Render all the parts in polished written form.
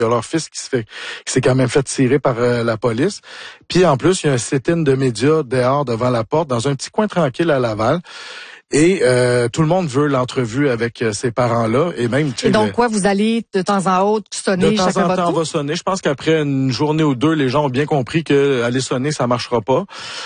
Il y a leur fils qui s'est quand même fait tirer par la police. Puis en plus, il y a un sit-in de médias dehors devant la porte, dans un petit coin tranquille à Laval. Et tout le monde veut l'entrevue avec ces parents-là. Et même. Et donc quoi, vous allez de temps en autre sonner chacun votre tour? De temps en temps, on va sonner. Je pense qu'après une journée ou deux, les gens ont bien compris que aller sonner, ça marchera pas.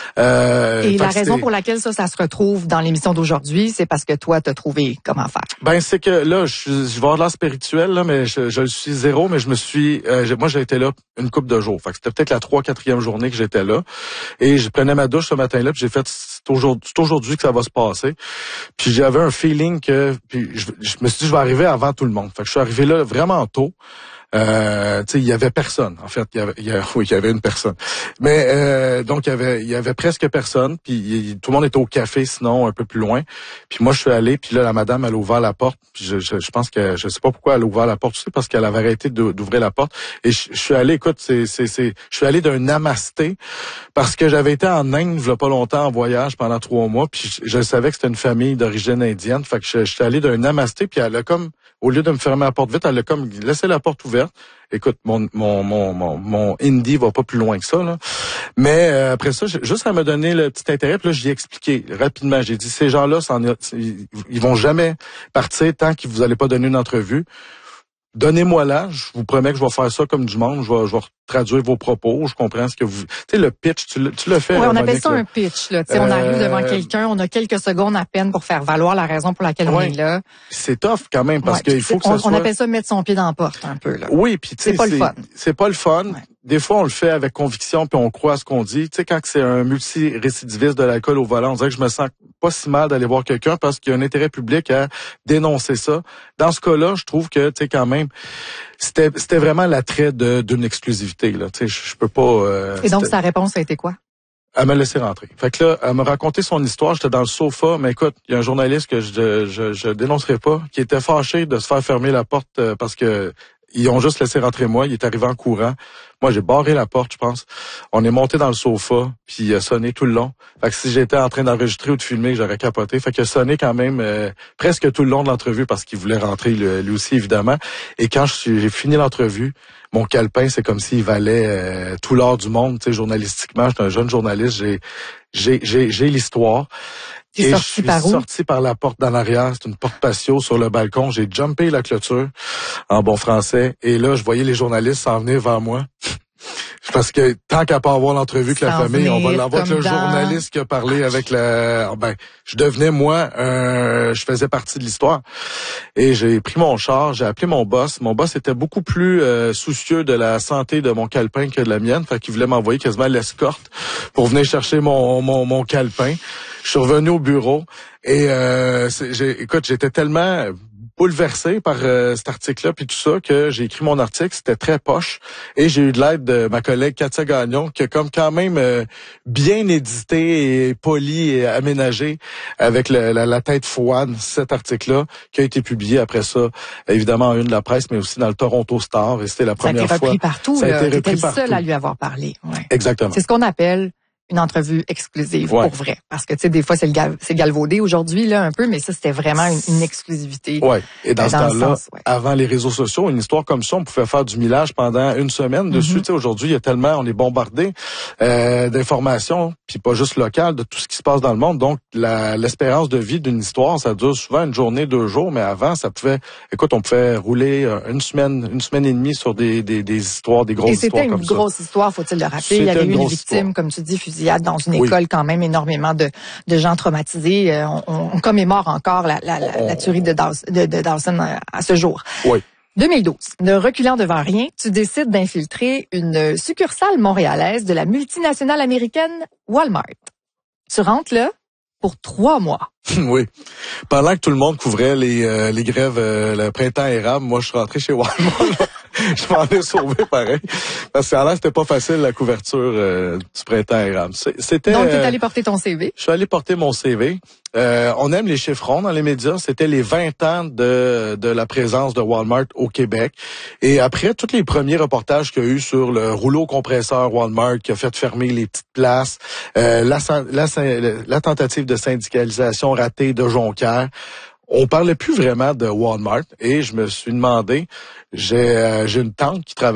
Et la raison pour laquelle ça se retrouve dans l'émission d'aujourd'hui, c'est parce que toi, t'as trouvé comment faire. Ben c'est que là, je vais avoir de l'air spirituel là, mais je le suis zéro. Mais je me suis, moi j'ai été là une couple de jours. Fait que c'était peut-être la 4e journée que j'étais là. Et je prenais ma douche ce matin-là, puis j'ai fait c'est aujourd'hui que ça va se passer. Puis j'avais un feeling que, puis je me suis dit je vais arriver avant tout le monde. Fait que je suis arrivé là vraiment tôt. Tu sais, il y avait personne. En fait, il y avait une personne. Mais donc il y avait presque personne. Puis tout le monde était au café, sinon un peu plus loin. Puis moi je suis allé. Puis là la madame elle a ouvert la porte. Puis je pense que je sais pas pourquoi elle a ouvert la porte. C'est parce qu'elle avait arrêté d'ouvrir la porte. Et je suis allé. Écoute, je suis allé d'un namasté parce que j'avais été en Inde il y a pas longtemps en voyage pendant 3 mois. Puis je savais que c'était une famille d'origine indienne. Fait que je suis allé d'un namasté. Puis elle a comme au lieu de me fermer la porte vite, elle a comme laissé la porte ouverte. Écoute, mon hindi va pas plus loin que ça, là. Mais après ça, juste à me donner le petit intérêt, puis là, j'y ai expliqué rapidement. J'ai dit, ces gens-là, ils vont jamais partir tant que vous allez pas donner une entrevue. Donnez-moi-la, je vous promets que je vais faire ça comme du monde, je vais traduire vos propos, je comprends ce que vous... Tu sais, le pitch, tu le fais. Oui, on appelle ça un pitch, là. Tu sais, on arrive devant quelqu'un, on a quelques secondes à peine pour faire valoir la raison pour laquelle on est là. C'est tough quand même, parce qu'il faut que ça soit... On appelle ça mettre son pied dans la porte, un peu, là. Oui, puis tu sais, c'est pas le fun. C'est pas le fun. Ouais. Des fois, on le fait avec conviction, puis on croit à ce qu'on dit. Tu sais, quand c'est un multirécidiviste de l'alcool au volant, on dirait que je me sens pas si mal d'aller voir quelqu'un parce qu'il y a un intérêt public à dénoncer ça. Dans ce cas-là, je trouve que, tu sais, quand même, c'était vraiment l'attrait d'une exclusivité, là. Tu sais, je peux pas... Et donc, sa réponse a été quoi? Elle m'a laissé rentrer. Fait que là, elle m'a raconté son histoire. J'étais dans le sofa, mais écoute, il y a un journaliste que je dénoncerai pas, qui était fâché de se faire fermer la porte parce que ils ont juste laissé rentrer moi. Il est arrivé en courant. Moi, j'ai barré la porte, je pense. On est monté dans le sofa, puis il a sonné tout le long. Fait que si j'étais en train d'enregistrer ou de filmer, j'aurais capoté. Fait qu'il a sonné quand même presque tout le long de l'entrevue parce qu'il voulait rentrer lui aussi, évidemment. Et quand j'ai fini l'entrevue, mon calepin, c'est comme s'il valait tout l'or du monde, tu sais, journalistiquement. J'étais un jeune journaliste, j'ai l'histoire. Et je suis sorti par la porte d'en arrière. C'est une porte patio sur le balcon. J'ai jumpé la clôture en bon français. Et là, je voyais les journalistes s'en venir vers moi. Parce que tant qu'à pas avoir l'entrevue avec la famille, on va l'avoir avec le journaliste qui a parlé avec je devenais moi, je faisais partie de l'histoire. Et j'ai pris mon char, j'ai appelé mon boss. Mon boss était beaucoup plus soucieux de la santé de mon calepin que de la mienne. Fait qu'il voulait m'envoyer quasiment l'escorte pour venir chercher mon calepin. Je suis revenu au bureau et écoute, j'étais tellement bouleversé par cet article-là puis tout ça que j'ai écrit mon article, c'était très poche et j'ai eu de l'aide de ma collègue Katia Gagnon qui a comme quand même bien édité et poli et aménagé avec la tête froide cet article-là qui a été publié après ça évidemment en une de la presse mais aussi dans le Toronto Star et c'était la première fois. Ça a été repris partout, ça a été repris partout. Seul à lui avoir parlé. Ouais. Exactement. C'est ce qu'on appelle une entrevue exclusive pour vrai. Parce que, tu sais, des fois, c'est galvaudé aujourd'hui, là, un peu, mais ça, c'était vraiment une exclusivité. Ouais. Et dans ce temps-là, avant les réseaux sociaux, une histoire comme ça, on pouvait faire du millage pendant une semaine dessus. Tu sais, aujourd'hui, il y a tellement, on est bombardé d'informations, puis pas juste locales, de tout ce qui se passe dans le monde. Donc, l'espérance de vie d'une histoire, ça dure souvent une journée, 2 jours, mais avant, ça pouvait, écoute, on pouvait rouler une semaine et demie sur des histoires, des grosses histoires comme ça. Et c'était une grosse histoire, faut-il le rappeler. Il y avait eu une victime, comme tu dis, dans une école, quand même, énormément de gens traumatisés. On commémore encore la tuerie de Dawson à ce jour. Oui. 2012. Ne reculant devant rien, tu décides d'infiltrer une succursale montréalaise de la multinationale américaine Walmart. Tu rentres là pour 3 mois. Oui. Pendant que tout le monde couvrait les grèves, le printemps érable, moi, je suis rentré chez Walmart. Je m'en ai sauvé pareil. Parce que c'était pas facile la couverture du printemps érable. Donc, t'es allé porter ton CV? Je suis allé porter mon CV. On aime les chiffres ronds dans les médias. C'était les 20 ans de la présence de Walmart au Québec. Et après, tous les premiers reportages qu'il y a eu sur le rouleau compresseur Walmart qui a fait fermer les petites places, la tentative de syndicalisation ratée de Jonquière, on parlait plus vraiment de Walmart et je me suis demandé, j'ai une tante qui travaille